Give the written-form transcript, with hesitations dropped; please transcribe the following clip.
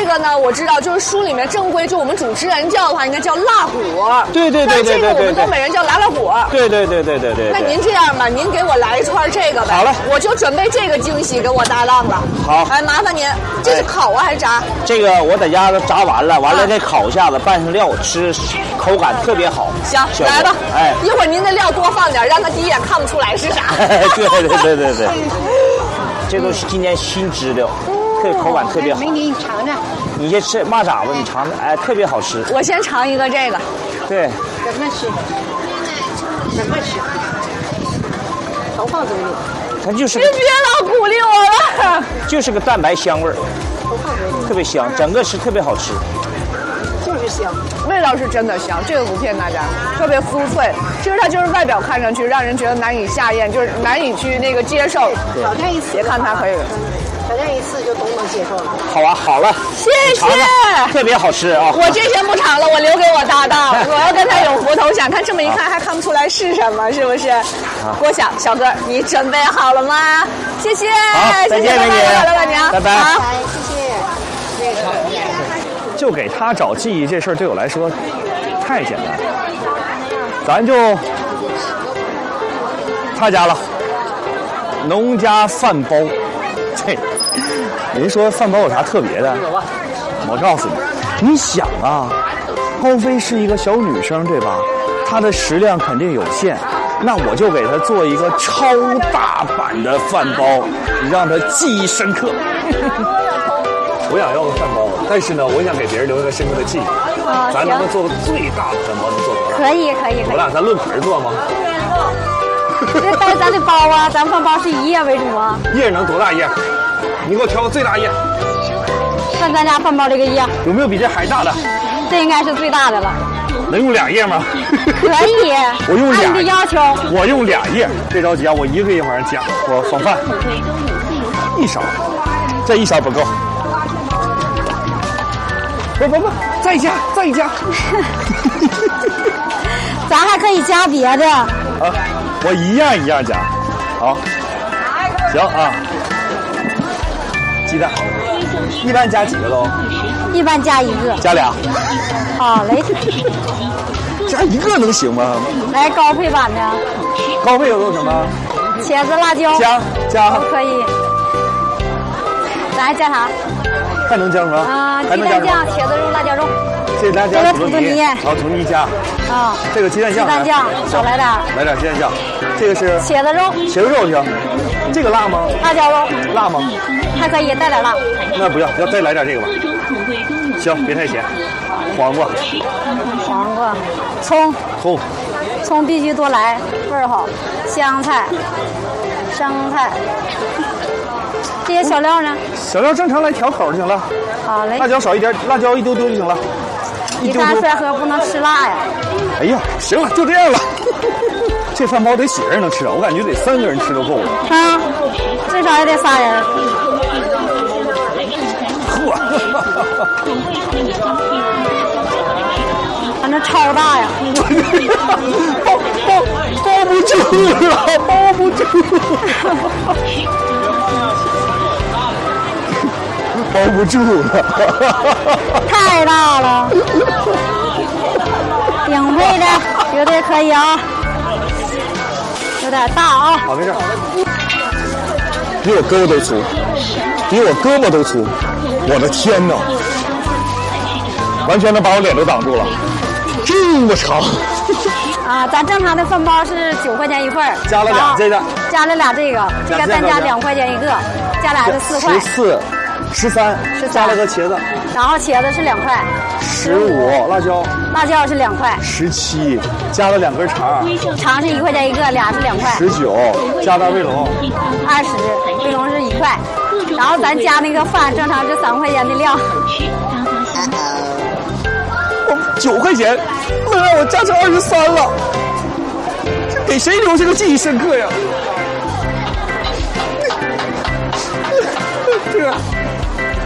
这个呢，我知道，就是书里面正规，就我们主持人叫的话，应该叫辣骨。 对。 这个我们东北人叫拉拉骨。 对。 那您这样吧，您给我来一串这个呗。 好嘞， 我就准备这个惊喜给我搭档了。 好， 哎，麻烦您，这是烤啊还是炸？ 这个我在家都炸完了，完了再烤一下子，拌上料，吃口感特别好。 行，来吧。 哎， 一会儿您的料多放点，让他第一眼看不出来是啥。 对。这都是今年新织的，口感特别好。 美女，你尝尝。 你先吃蚂蚱子，你尝尝，哎，特别好吃。 我先尝一个这个。 对。 怎么吃？都放嘴里。 它就是你别老鼓励我了。 就是个蛋白香味儿，特别香，整个是特别好吃。 就是香， 味道是真的香，这个不骗大家，特别酥脆。其实它就是外表看上去让人觉得难以下咽，就是难以去那个接受。 挑战一次， 别看它可以， 挑战一次就都能接受了。 好啊，好了， 谢谢， 特别好吃啊！ 我这些不尝了，我留给我搭档，我要跟他有福头享。看这么一看还看不出来是什么，是不是？郭想，小哥，你准备好了吗？谢谢， 再见，美女， 老板娘， 拜拜， 好， 谢谢。 就给他找记忆这事儿对我来说太简单了，咱就他家了，农家饭包。这您说饭包有啥特别的？我告诉你，你想啊，高飞是一个小女生对吧？她的食量肯定有限，那我就给她做一个超大版的饭包，让她记忆深刻。我想要个饭包，但是呢，我想给别人留一个深刻的记忆。咱能不能做个最大的饭包？能做多大？ 可以。 我俩咱论盆做吗？ 这带咱的包啊，咱饭包是以叶为主啊。 叶能多大叶？你给我挑个最大叶。 看咱家饭包这个叶， 有没有比这还大的？ 这应该是最大的了。 能用2叶吗？ 可以。 我用按你的要求。 我用2叶。别着急啊，我一个一会儿讲。我放饭。1勺，这1勺不够。不，再加。 咱还可以加别的。 啊，我一样加。好，行啊。鸡蛋，一般加几个都？ 一般加1个。 加2。 好嘞。 加1个能行吗？ 来高配版的。 高配有什么？ 茄子、辣椒。 加。 都可以。咱还加啥？ 还能加什么？ 鸡蛋酱、茄子肉、辣椒肉。 这咱加土豆泥，好，土豆泥加。 啊。 这个鸡蛋酱。 鸡蛋酱少来点。 来点鸡蛋酱。这个是茄子肉。 茄子肉行。这个辣吗？ 辣椒肉。 辣吗？ 还可以带点辣。 那不要再来点这个吧。行，别太咸。黄瓜。葱必须多来，味儿好。香菜、生菜。这些小料呢？ 小料正常来调口就行了。 好嘞。 辣椒少一点，辣椒一丢丢就行了。 你3帅哥不能吃辣呀。 哎呀，行了，就这样了。这饭包得几个人能吃啊？我感觉得3个人吃都够了。 啊，最少也得3人。反正超大呀。包不住了， 包不住了。包不住了， 太大了，顶配的绝对可以啊，有点大啊。 好，没事。比我胳膊都粗，我的天哪，完全能把我脸都挡住了，这么长。 啊，咱正常的饭包是9块钱一份， 加了俩这个， 加了俩这个单加2块钱一个，加俩是4块。 13，加了个茄子， 然后茄子是2块 ，15，辣椒是2块 ，17，加了2根肠， 肠是1块钱一个，俩是2块 ，19，加袋卫龙 ，20，卫龙是1块，然后咱加那个饭正常是3块钱的量 ，9块钱，能让我加成23了，这给谁留下个记忆深刻呀？